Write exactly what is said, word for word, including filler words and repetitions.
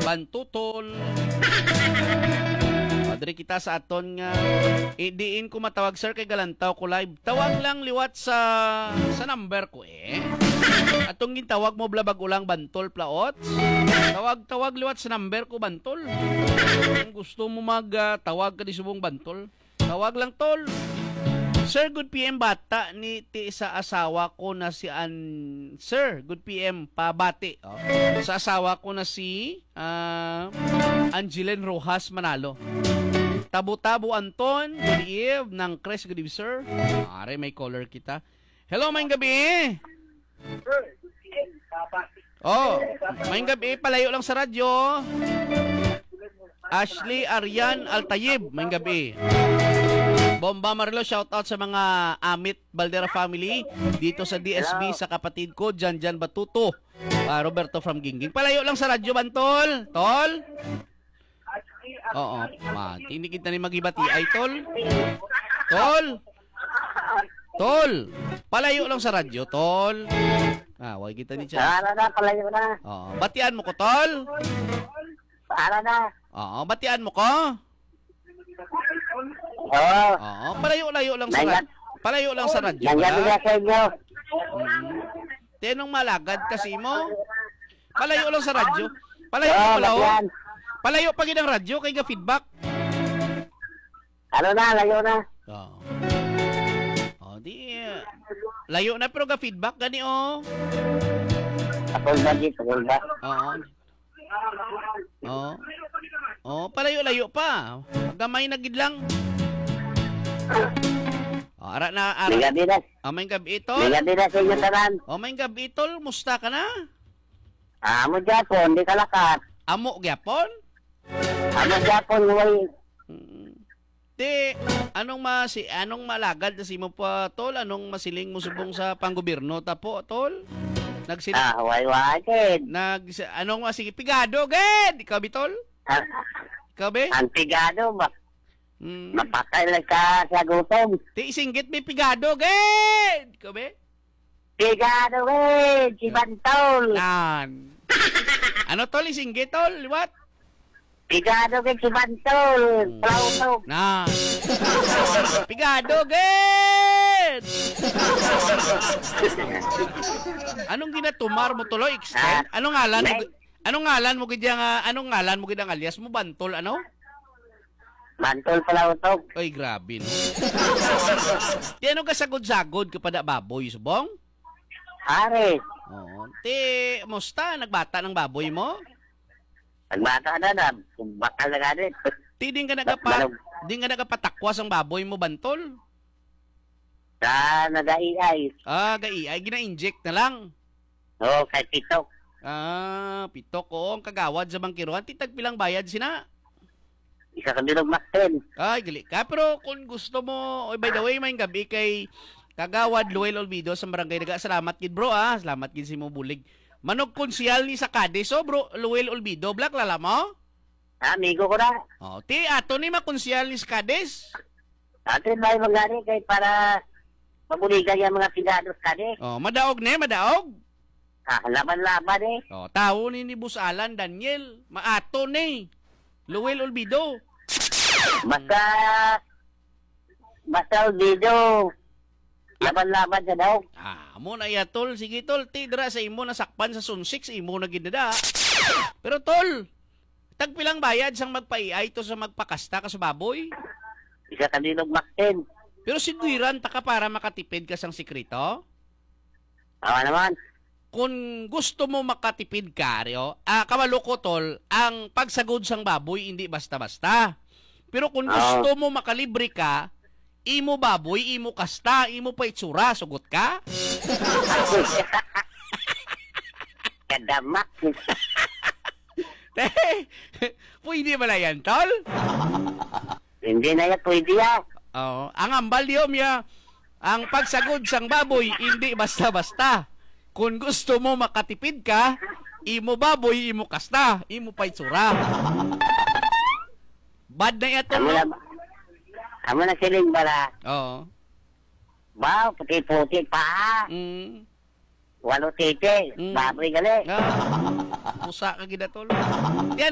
bantutol. Padre kita sa aton nga idiin ko matawag sir kay galantaw ko live. Tawag lang liwat sa sa number ko eh. Atong gintawag mo blabag ulang bantol plaot. Tawag-tawag liwat sa number ko bantol. Kung gusto mo mag-tawag uh, ka di subong bantol, tawag lang tol. Sir, good P M bata ni ti sa asawa ko na si An... Sir, good P M pabati. Oh. Sa asawa ko na si uh, Angeline Rojas Manalo. Tabo-tabo Anton, good eve ng Cres, good eve sir. Are may caller kita. Hello, maying gabi. Oh, maying gabi, palayo lang sa radyo. Ashley Arian Altayib, maying gabi. Bomba Marlo, shoutout sa mga Amit Baldera family dito sa D S B. Hello. Sa kapatid ko, Janjan Batuto, uh, Roberto from Gingging. Palayo lang sa radyo, Bantol. Tol? Oo. Ma, hindi kita ni magibati ay, Tol. Tol? Tol? Palayo lang sa radyo, Tol. Ah, wag kita ni Chan. Para na, palayo na. Oo. Batian mo ko, Tol? Para na. Oo. Batian mo ko? Oo. Oo, palayo-layo lang sa radyo. Palayo lang sa radyo. Nangyari na sa inyo. Mm. Tinong malagad kasi mo. Palayo lang sa radyo. Palayo Oo, pa pala. batian. Palayo pa gid ang radyo kay ga feedback. Ano na, layo na. Oo. Oh, di layo na pero ga feedback gani oh. Apol ba dito, apol ba? Oo. Oo. Oh, palayo-layo pa. Gamay na gid lang. Oh, ara na ara. May gabi na. Oh, may gabi tol. May gabi na sa inyo tanan. Oh, may gabi tol, musta ka na? Amo Japon, di ka lakat. Amo gyapon? Amo Japon, way. Te, anong masi anong malagad si mo pa tol? Anong masiling mo subong sa panggobyerno tapo tol? Nagsil Ah, way wakid. Nag anong masige pigado ged? Ikaw bitol? Ikaw be? Antigado ba? Hmm. Mapatay lang ka sa gutom. Te isinggit may pigado ged. Ikaw be? Tigado, wey. Si Bantol. Nan. Ano tol isinggit tol? What? Pigado kay si Bantol. Plauto. Nan. Pigado ged. Anong ginatumar mo tuloy extend? Anong ngalan mo? Anong ngalan mo gid nga anong ngalan mo gid ang alias mo Bantol ano? Bantol Plauto. Oy grabe no. Ti ano ka sagod-sagod kepada baboy subong? Are. Oo. Ti musta nagbata ng baboy mo? Nagbata na na. Bakal na ganit. Ti din ka nagapa din ka nagapatakwas ang baboy mo Bantol? Sa nag-iay. Ah, gai ay gina-inject na lang. Oo, kay Tito. Ah, pito ko ang kagawad sa bangkiruan. Titag pilang bayad sina? Isa ka bilog makten. Ay, gali ka. Pero kung gusto mo, oy, by the way, may gabi kay Kagawad Luel Olvido sa Barangay Daga. Salamat gid bro ah. Salamat gid si mo bulig. Manog konsyal ni sa Cadiz, so bro, Luel Olvido. Black lala mo? Amigo ko na. Oh, ti ato ni makonsyal ni sa Cadiz. Atin may magari kay para mabuligan yung mga pigados ka de. Oh, madaog ne, madaog. Ah, laban-laban eh. Oh, tao ni ni Bus Alan Daniel. Maato ni. Luel Olvido. Basta basta video. Laban-laban sa daw. Ah, mo na ya tol. Sige tol, tidra sa imo nasakpan sa Sun six, imo na ginada. Pero tol, tagpilang bayad sang magpa-I I to sa magpakasta ka sa baboy. Isa ka bilog makten. Pero siguran ta ka para makatipid ka sang sikreto. Awa naman. Kung gusto mo makatipid ka, Rio, ah, kabalo ko tol, ang pagsagod sang baboy hindi basta-basta. Pero kung gusto mo makalibre ka, imo baboy, imo kasta, imo pa itsura, sugot ka? Kadamak. Pwede ba na yan, tol? Hindi na yan pwede yan. Oo. Ang ambal yun, ya, ang pagsagod sang baboy, hindi basta-basta. Kung gusto mo makatipid ka, imo baboy, imo kasta, imo pa itsura. Bad na ito, Amo no? na, amo na siling bala. Oo. Wow, puti-puti pa. Mm. Walo titi. Mm. Baboy gali. Ah, pusa ka gida, tol. Yan,